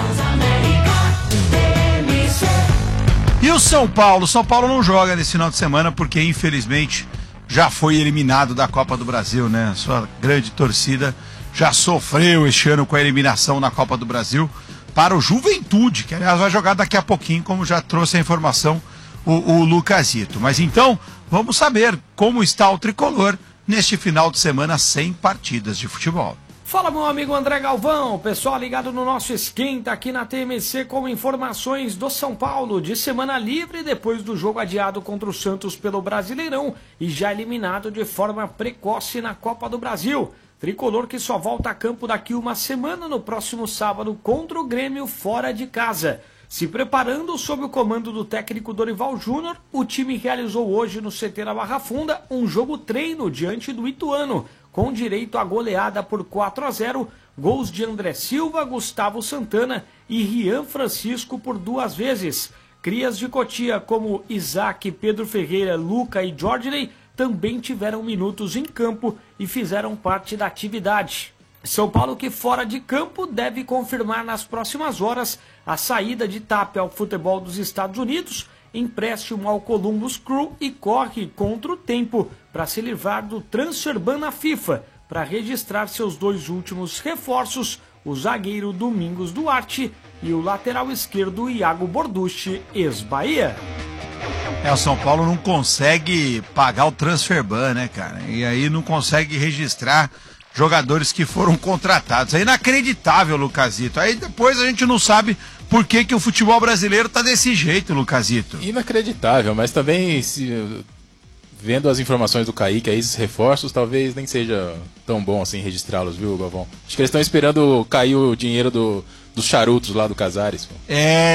E o São Paulo? São Paulo não joga nesse final de semana porque infelizmente já foi eliminado da Copa do Brasil, né? Sua grande torcida já sofreu este ano com a eliminação na Copa do Brasil para o Juventude, que aliás vai jogar daqui a pouquinho, como já trouxe a informação o, o Lucasito. Mas então, vamos saber como está o tricolor neste final de semana sem partidas de futebol. Fala, meu amigo André Galvão, pessoal ligado no nosso esquenta aqui na T M C com informações do São Paulo de semana livre depois do jogo adiado contra o Santos pelo Brasileirão e já eliminado de forma precoce na Copa do Brasil. Tricolor que só volta a campo daqui uma semana no próximo sábado contra o Grêmio fora de casa. Se preparando sob o comando do técnico Dorival Júnior, o time realizou hoje no C T da Barra Funda um jogo treino diante do Ituano, com direito a goleada por quatro a zero, gols de André Silva, Gustavo Santana e Rian Francisco por duas vezes. Crias de Cotia como Isaac, Pedro Ferreira, Luca e Jorginey também tiveram minutos em campo e fizeram parte da atividade. São Paulo que fora de campo deve confirmar nas próximas horas a saída de Tapia ao futebol dos Estados Unidos, empréstimo ao Columbus Crew e corre contra o tempo para se livrar do transfer ban na FIFA, para registrar seus dois últimos reforços, o zagueiro Domingos Duarte e o lateral esquerdo Iago Borducci, ex-Bahia. É, o São Paulo não consegue pagar o transfer ban, né, cara? E aí não consegue registrar jogadores que foram contratados. É inacreditável, Lucasito. Aí depois a gente não sabe por que, que o futebol brasileiro tá desse jeito, Lucasito. Inacreditável, mas também se, vendo as informações do Kaique, aí esses reforços, talvez nem seja tão bom assim registrá-los, viu, Galvão? Acho que eles estão esperando cair o dinheiro do, dos charutos lá do Casares. Pô.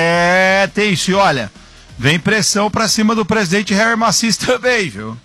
É, tem isso. E olha, vem pressão pra cima do presidente Harry Macis também, viu?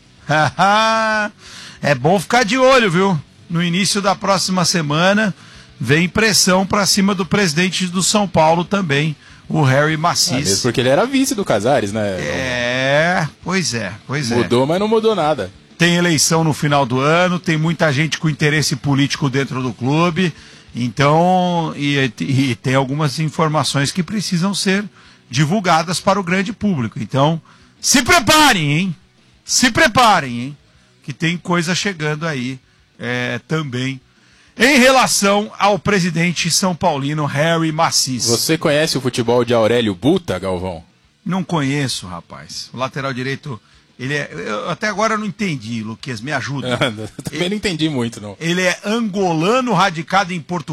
É bom ficar de olho, viu? No início da próxima semana, vem pressão pra cima do presidente do São Paulo também, o Harry Macis. Ah, mesmo porque ele era vice do Casares, né? É, pois é, pois mudou, é. Mudou, mas não mudou nada. Tem eleição no final do ano, tem muita gente com interesse político dentro do clube, então, e, e tem algumas informações que precisam ser divulgadas para o grande público. Então, se preparem, hein? Se preparem, hein? Que tem coisa chegando aí é, também em relação ao presidente São Paulino Harry Macis. Você conhece o futebol de Aurélio Buta, Galvão? Não conheço, rapaz. O lateral direito, ele é... Eu, até agora eu não entendi, Luquez, me ajuda. Também ele, não entendi muito, não. Ele é angolano, radicado em Portugal.